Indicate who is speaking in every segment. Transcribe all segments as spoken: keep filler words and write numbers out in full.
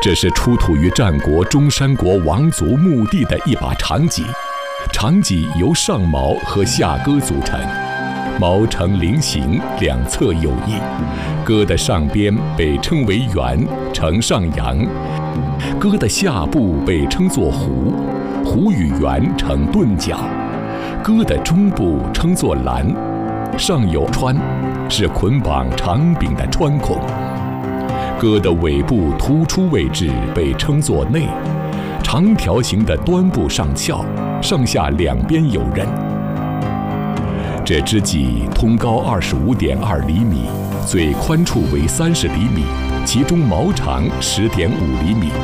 Speaker 1: 这是出土于战国中山国王族墓地的一把长戟，长戟由上矛和下戈组成，矛呈菱形，两侧有翼，戈的上边被称为圆，呈上扬；戈的下部被称作弧，弧与圆呈钝角；戈的中部称作篮，上有穿，是捆绑长柄的穿孔。戈的尾部突出位置被称作内，长条形的端部上翘，上下两边有刃。这支戟通高二十五点二厘米，最宽处为三十厘米，其中毛长十点五厘米。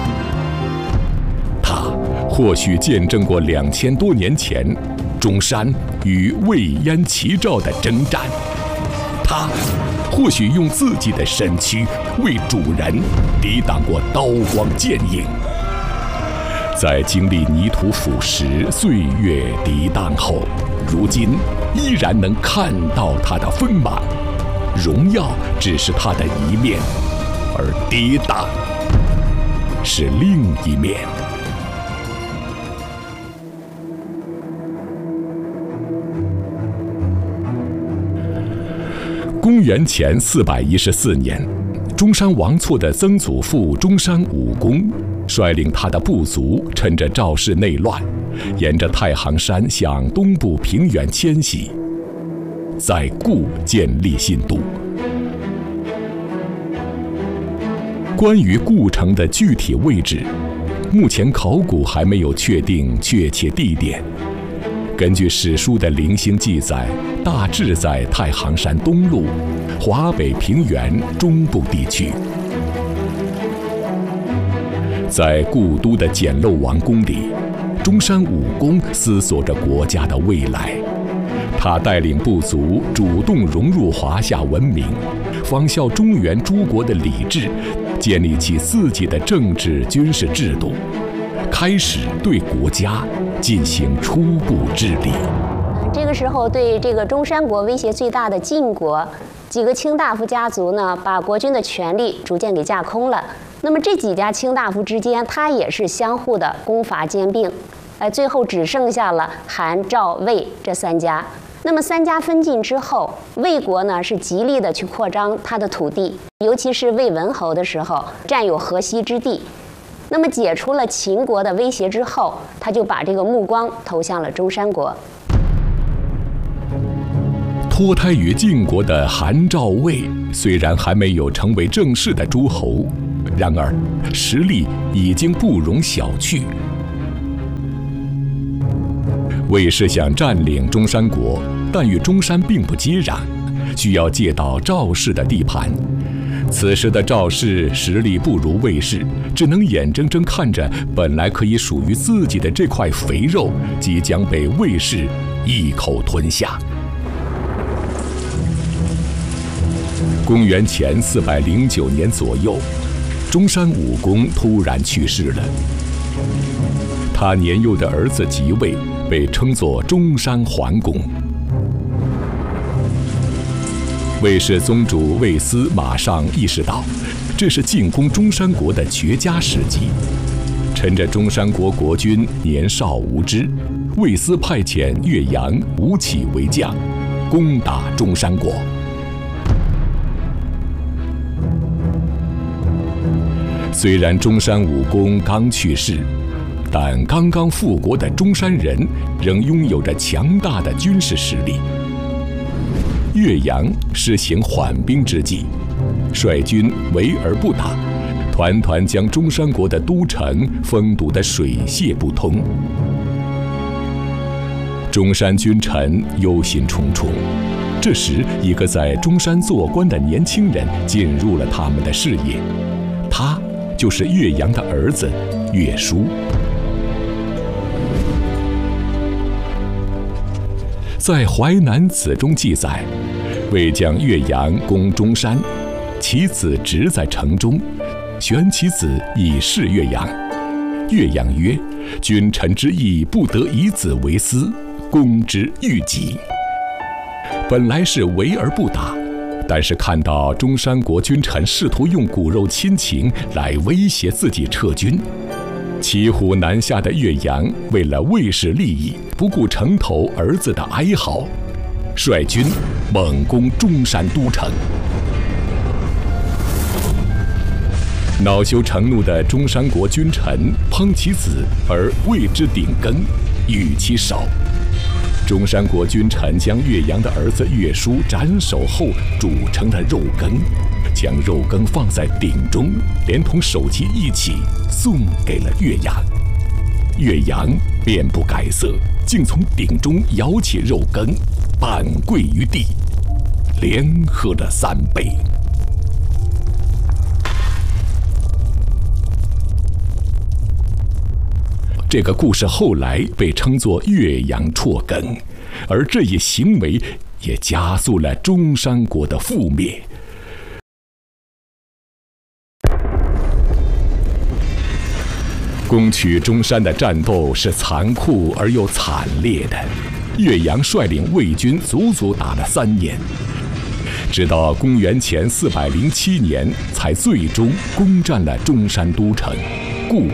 Speaker 1: 它或许见证过两千多年前中山与魏燕齐赵的征战，它或许用自己的身躯为主人抵挡过刀光剑影，在经历泥土腐蚀、岁月涤荡后，如今依然能看到它的锋芒。荣耀只是它的一面，而跌宕是另一面。公元前四百一十四年，中山王错的曾祖父中山武公率领他的部族，趁着赵氏内乱，沿着太行山向东部平原迁徙，在固建立新都。关于固城的具体位置，目前考古还没有确定确切地点。根据史书的零星记载，大致在太行山东麓、华北平原中部地区。在故都的简陋王宫里，中山武公思索着国家的未来。他带领部族主动融入华夏文明，仿效中原诸国的礼制，建立起自己的政治军事制度，开始对国家进行初步治理。
Speaker 2: 这个时候，对这个中山国威胁最大的晋国，几个卿大夫家族呢，把国君的权力逐渐给架空了。那么这几家卿大夫之间，他也是相互的攻伐兼并，哎，最后只剩下了韩、赵、魏这三家。那么三家分晋之后，魏国呢是极力的去扩张他的土地，尤其是魏文侯的时候，占有河西之地。那么解除了秦国的威胁之后，他就把这个目光投向了中山国。
Speaker 1: 脱胎于晋国的韩、赵、魏，虽然还没有成为正式的诸侯，然而实力已经不容小觑。魏是想占领中山国，但与中山并不接壤，需要借到赵氏的地盘。此时的赵氏实力不如魏氏，只能眼睁睁看着本来可以属于自己的这块肥肉，即将被魏氏一口吞下。公元前四百零九年左右，中山武公突然去世了。他年幼的儿子即位，被称作中山桓公。魏氏宗主魏斯马上意识到，这是进攻中山国的绝佳时机。趁着中山国国君年少无知，魏斯派遣岳阳、吴起为将，攻打中山国。虽然中山武公刚去世，但刚刚复国的中山人仍拥有着强大的军事实力。岳阳施行缓兵之计，率军围而不打，团团将中山国的都城封堵得水泄不通。中山君臣忧心忡忡。这时，一个在中山做官的年轻人进入了他们的视野，他就是岳阳的儿子岳书。在《淮南子》中记载，魏将岳阳攻中山，其子执在城中，玄其子以示岳阳。岳阳曰：“君臣之义，不得以子为私，攻之愈急。”本来是围而不打， 但是看到中山国君臣试图用骨肉亲情来威胁自己撤军，骑虎难下的岳阳为了卫士利益，不顾城头儿子的哀嚎，率军猛攻中山都城。恼羞成怒的中山国君臣烹其子而为之鼎羹，与其手。中山国君臣将岳阳的儿子岳书斩首后煮成了肉羹，将肉羹放在鼎中，连同首级一起送给了岳阳。岳阳面不改色，竟从鼎中舀起肉羹，半跪于地，连喝了三杯。这个故事后来被称作岳阳辍羹，而这一行为也加速了中山国的覆灭。攻取中山的战斗是残酷而又惨烈的，岳阳率领魏军足足打了三年，直到公元前四百零七年才最终攻占了中山都城。故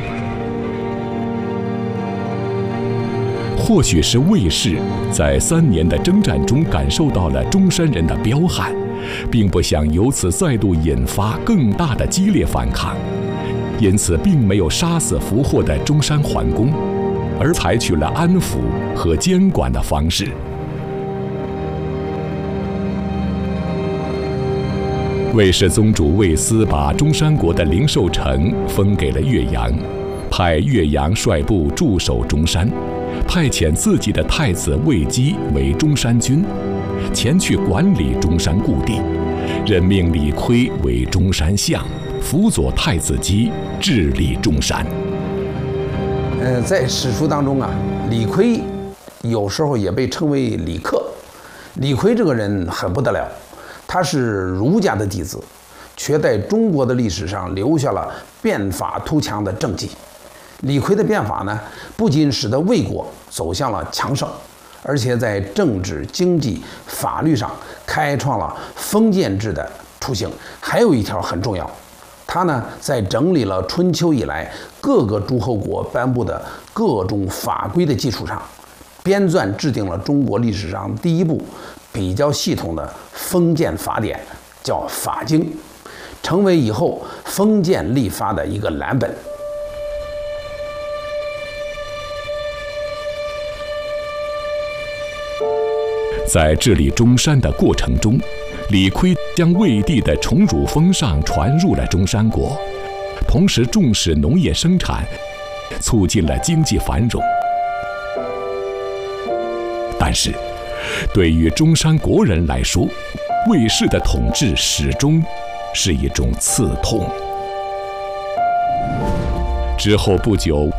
Speaker 1: 或许是魏氏在三年的征战中感受到了中山人的彪悍，并不想由此再度引发更大的激烈反抗，因此并没有杀死俘获的中山桓公，而采取了安抚和监管的方式。魏氏宗主魏斯把中山国的灵寿城封给了岳阳，派岳阳率部驻守中山，派遣自己的太子魏基为中山君，前去管理中山故地，任命李悝为中山相，辅佐太子基治理中山。
Speaker 3: 呃，在史书当中啊，李悝有时候也被称为李克。李悝这个人很不得了，他是儒家的弟子，却在中国的历史上留下了变法图强的政绩。李悝的变法呢，不仅使得魏国走向了强盛，而且在政治、经济、法律上开创了封建制的雏形。还有一条很重要，他呢在整理了春秋以来各个诸侯国颁布的各种法规的基础上，编撰制定了中国历史上第一部比较系统的封建法典，叫《法经》，成为以后封建立法的一个蓝本。
Speaker 1: 在治理中山的过程中，李悝将魏帝的宠辱封赏传入了中山国，同时重视农业生产，促进了经济繁荣。但是，对于中山国人来说，魏氏的统治始终是一种刺痛。之后不久，